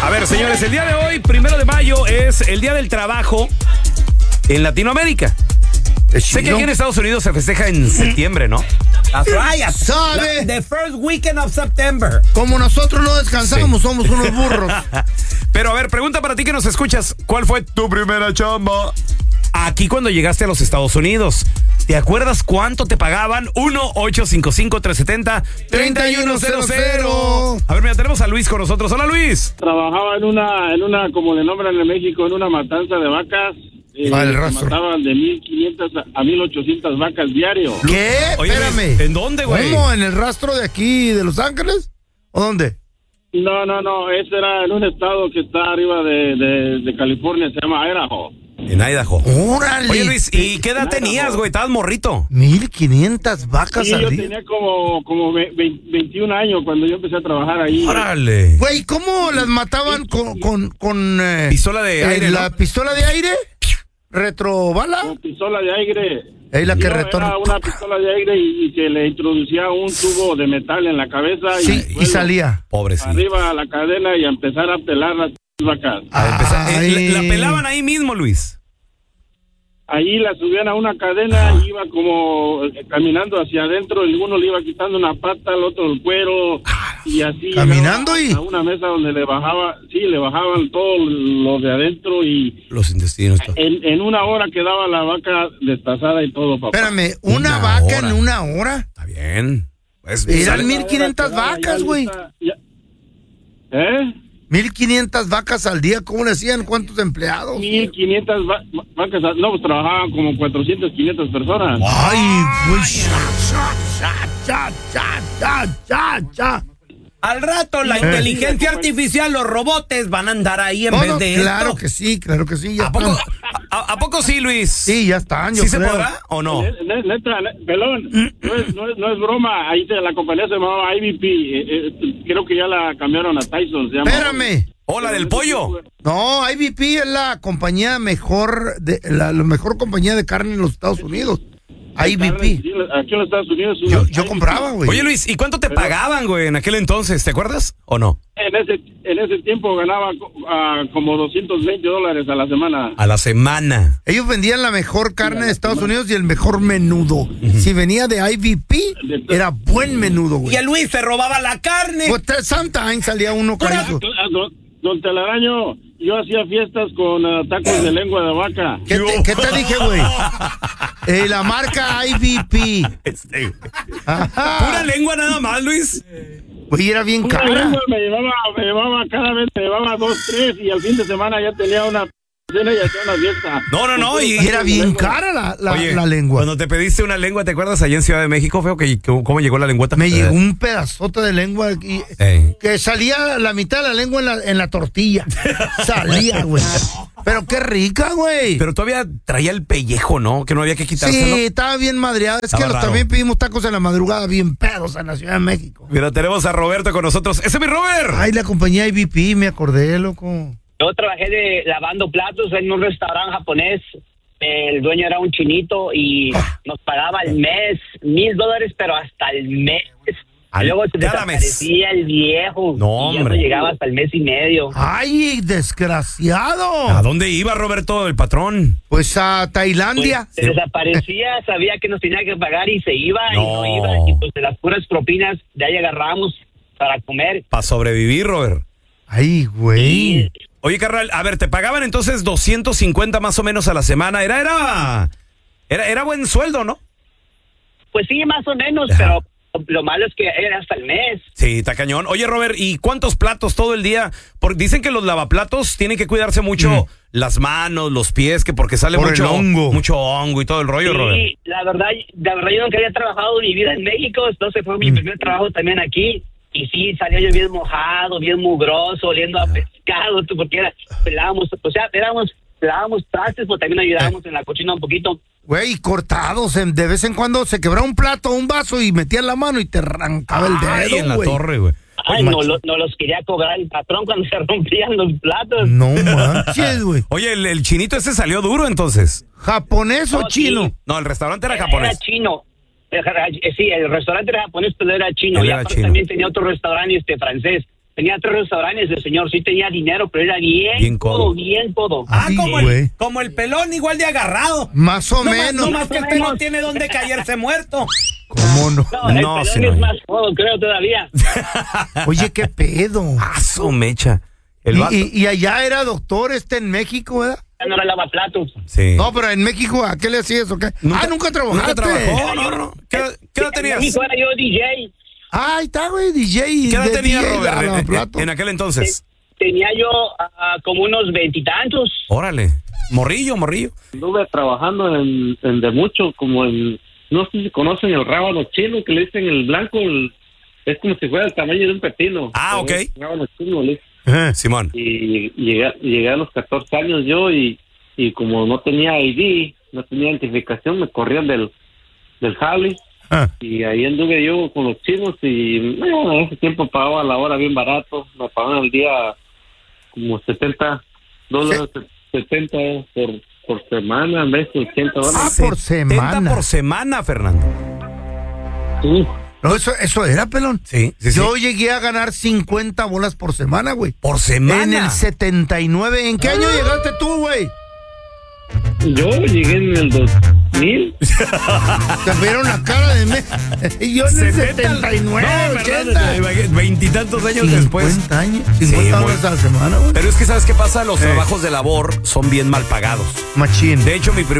A ver, señores, el día de hoy, 1 de mayo, es el Día del Trabajo en Latinoamérica. Sé que aquí en Estados Unidos se festeja en septiembre, ¿no? That's right. ¿Sabe? The first weekend of September. Como nosotros no descansamos, somos unos burros. Pero a ver, pregunta para ti que nos escuchas. ¿Cuál fue tu primera chamba? Aquí cuando llegaste a los Estados Unidos. ¿Te acuerdas cuánto te pagaban? 1-855-370-3100. A ver, mira, tenemos a Luis con nosotros. Hola, Luis. Trabajaba en una, como le nombran en México, en una matanza de vacas. El rastro. Mataban de 1,500 a 1,800 vacas diario. ¿Qué? Oye, Espérame. Luis, ¿en dónde, güey? ¿Cómo? ¿En el rastro de aquí, de Los Ángeles? ¿O dónde? No, ese era en un estado que está arriba de California, se llama Idaho. En Idaho. ¡Órale! Oye, Luis, ¿y qué edad tenías, güey? Estabas morrito. 1,500 vacas Sí, al yo día. tenía como 21 años cuando yo empecé a trabajar ahí. ¡Órale! Güey, ¿cómo las mataban con Pistola de aire, la ¿no? pistola de aire? ¿Retrobala? Con pistola de aire. Ahí la que No, retorna. era una pistola de aire y se le introducía un tubo de metal en la cabeza. Sí, y luego salía. Pobrecito. arriba a la cadena y a empezar a pelar las vacas. Ay. La pelaban ahí mismo, Luis. Ahí la subían a una cadena y iba como caminando hacia adentro, y uno le iba quitando una pata, el otro el cuero, y así. ¿Caminando llegaba y? a una mesa donde le bajaban todo lo de adentro y Los intestinos. Todo. en una hora quedaba la vaca destazada y todo, papá. Espérame, ¿una Una vaca hora. en una hora? Está bien. Pues, Eran sale- 1,500 Quedaba vacas, ya güey. lista, ¿Eh? 1,500 vacas al día, ¿cómo le hacían? ¿Cuántos empleados? 1,500 vacas, no, pues trabajaban como 400, 500 personas. Ay, güey. Cha. Al rato, la inteligencia artificial, los robotes van a andar ahí en vez de claro esto. que sí, claro que sí. Ya ¿A poco, están. a poco sí, Luis? Sí, ya están, yo ¿Sí se creo. podrá o no? Neta, pelón, no es broma. Ahí la compañía se llamaba IVP. Creo que ya la cambiaron a Tyson. Se llama. Espérame. Hola, del pollo. No, IVP es la compañía mejor, la mejor compañía de carne en los Estados Unidos. IVP. Sí, aquí en los Estados Unidos. Yo compraba, güey. Oye, Luis, ¿y cuánto te pagaban, güey, en aquel entonces? ¿Te acuerdas o no? En ese tiempo ganaba como $220 a la semana. A la semana. Ellos vendían la mejor carne de Estados Unidos y el mejor menudo. Si venía de IVP, era buen menudo, güey. Y a Luis se robaba la carne. Pues sometimes salía uno carizo. Don Telaraño, yo hacía fiestas con tacos de lengua de vaca. ¿Qué te dije, güey? La marca IVP. Pura lengua nada más, Luis. Güey, era bien Una cara. lengua me llevaba cada vez, me llevaba 2, 3 y al fin de semana ya tenía una cena y hacía una fiesta. No. Y era bien cara Oye, la lengua. Cuando te pediste una lengua, ¿te acuerdas allá en Ciudad de México, feo? ¿Cómo llegó la lengüeta? Me llegó un pedazote de lengua y que salía la mitad de la lengua en la tortilla. Salía, güey. Pero qué rica, güey. Pero todavía traía el pellejo, ¿no? Que no había que quitárselo. Sí, estaba bien madreada. Es Estaba que raro. también pedimos tacos en la madrugada bien pedos en la Ciudad de México. Mira, tenemos a Roberto con nosotros. ¡Ese es mi Robert! Ay, la compañía IVP, me acordé, loco. Yo trabajé lavando platos en un restaurante japonés. El dueño era un chinito y nos pagaba al mes $1,000, pero hasta el mes. Luego se cada mes. desaparecía el viejo. No, y ya hombre. no llegaba hasta el mes y medio. Ay, desgraciado. ¿A dónde iba Roberto, el patrón? Pues a Tailandia. Se desaparecía, sabía que nos tenía que pagar y se iba y No. no iba. Y pues de las puras propinas de ahí agarramos para comer. Para sobrevivir, Robert. Ay, güey. Oye, carnal, a ver, te pagaban entonces 250 más o menos a la semana. Era buen sueldo, ¿no? Pues sí, más o menos, Ajá. pero lo malo es que era hasta el mes. Sí, está cañón. Oye, Robert, ¿y cuántos platos todo el día? Porque dicen que los lavaplatos tienen que cuidarse mucho las manos, los pies, que porque sale Por mucho el hongo. mucho hongo y todo el rollo, Robert. Sí, la verdad yo nunca había trabajado en mi vida en México, entonces fue mi primer trabajo también aquí. Y sí, salía yo bien mojado, bien mugroso, oliendo a pescado, porque pelábamos trastes, pero también ayudábamos en la cocina un poquito. Güey, cortados. De vez en cuando se quebraba un plato o un vaso y metías la mano y te arrancaba el Ay, dedo, en la güey. torre, güey. Ay, no los quería cobrar el patrón cuando se rompían los platos. No manches, güey. Oye, el chinito ese salió duro entonces. ¿Japonés o No, chino? sí. No, el restaurante era Era japonés. chino. Sí, el restaurante era japonés, pero era chino. Él Y era aparte chino. también tenía otro restaurante francés. Tenía 3 restaurantes, el señor sí tenía dinero, pero era bien codo. Ay, como el pelón, igual de agarrado. Más o menos. No más que este no tiene donde caerse muerto. ¿Cómo no? No, el pelón es más codo, creo, todavía. Oye, qué pedo. Su mecha. El vato. Y allá era doctor en México, ¿verdad? Ya no era lavaplatos. Sí. No, pero en México, ¿a qué le hacías o qué? ¿Nunca trabajaste? Nunca trabajó, no. ¿Qué edad tenías? En México era yo DJ. Ah, ahí está, güey, DJ. ¿Qué edad tenías, DJ, Robert, en aquel entonces? Tenía yo como unos 20 y tantos. Órale. Morrillo. Estuve trabajando en de mucho, como en, no sé si conocen el rábano chino, que le dicen el blanco, es como si fuera el tamaño de un pepino. Ah, ok. El rábano chino, le dicen. Simón. Y llegué a los 14 años yo y como no tenía ID, no tenía identificación, me corrían del jale. Y ahí anduve yo con los chinos y en ese tiempo pagaba la hora bien barato, me pagaban al día como $70, ¿Sí? 70 por semana, en vez de $80. Ah, por semana. 70 por semana, Fernando. Sí. No, eso era, pelón. Sí. Yo llegué a ganar 50 bolas por semana, güey. ¿Por semana? En el 79. ¿En qué año llegaste tú, güey? Yo llegué en el 2000. Te vieron la cara de yo en el 79, 80. Veintitantos años después. 50 años. Sí, 50 horas a la semana, güey. Pero es que, ¿sabes qué pasa? Los trabajos de labor son bien mal pagados. Machín. De hecho, mi primer